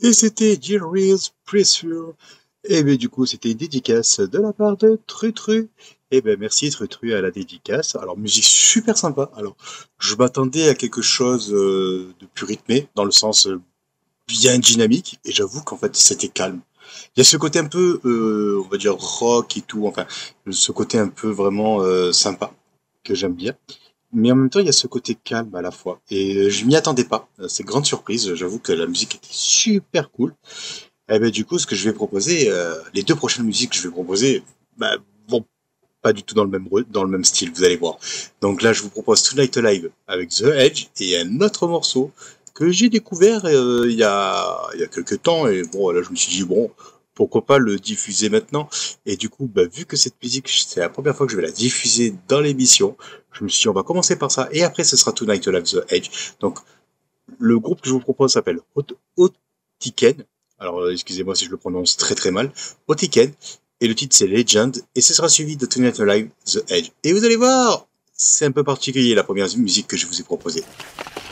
Et c'était Dear Reels Pressure. Et bien du coup, c'était une dédicace de la part de Trutru. Et ben merci Trutru à la dédicace. Alors musique super sympa. Alors je m'attendais à quelque chose de plus rythmé, dans le sens bien dynamique. Et j'avoue qu'en fait c'était calme. Il y a ce côté un peu, on va dire rock et tout. Enfin, ce côté un peu vraiment sympa que j'aime bien. Mais en même temps, il y a ce côté calme à la fois. Et je m'y attendais pas. C'est grande surprise. J'avoue que la musique était super cool. Et ben du coup, ce que je vais proposer, les deux prochaines musiques que je vais proposer, bah, vont pas du tout dans le même style, vous allez voir. Donc là, je vous propose Tonight Alive avec The Edge et un autre morceau que j'ai découvert il y a quelques temps. Et bon, là, je me suis dit, bon, pourquoi pas le diffuser maintenant. Et du coup, bah, vu que cette musique, c'est la première fois que je vais la diffuser dans l'émission, je me suis dit, on va commencer par ça. Et après, ce sera Tonight Alive The Edge. Donc, le groupe que je vous propose s'appelle Otiken. Alors, excusez-moi si je le prononce très très mal. Otiken. Et le titre c'est Legend. Et ce sera suivi de Tonight Alive The Edge. Et vous allez voir, c'est un peu particulier la première musique que je vous ai proposée.